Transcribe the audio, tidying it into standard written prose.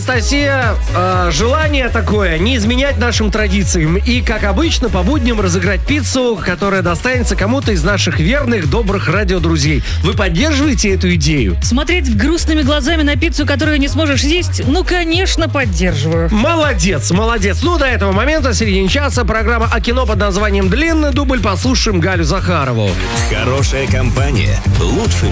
Анастасия, желание такое не изменять нашим традициям и, как обычно, по будням разыграть пиццу, которая достанется кому-то из наших верных, добрых радиодрузей. Вы поддерживаете эту идею? Смотреть грустными глазами на пиццу, которую не сможешь съесть? Ну, конечно, поддерживаю. Молодец, молодец. Ну, до этого момента, в середине часа, программа о кино под названием «Длинный дубль». Послушаем Галю Захарову. Хорошая компания лучше